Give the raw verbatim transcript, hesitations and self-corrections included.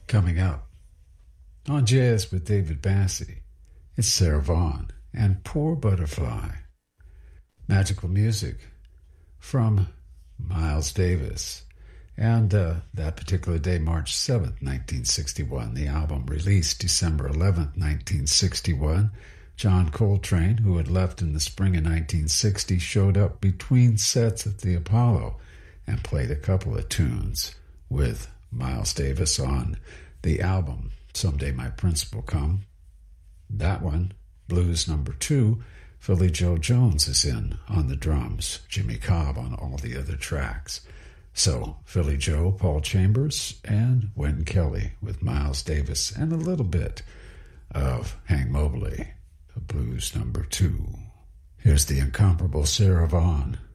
Coming up on Jazz with David Bassie, it's Sarah Vaughan and Poor Butterfly. Magical music from Miles Davis. And uh, that particular day, March seventh, nineteen sixty-one, the album released December eleventh, nineteen sixty-one. John Coltrane, who had left in the spring of nineteen sixty, showed up between sets at the Apollo and played a couple of tunes with Miles Davis on the album Someday My Prince Will Come. That one, Blues Number Two, Philly Joe Jones is in on the drums, Jimmy Cobb on all the other tracks. So, Philly Joe, Paul Chambers, and Wynton Kelly with Miles Davis and a little bit of Hank Mobley, Blues Number Two. Here's the incomparable Sarah Vaughan.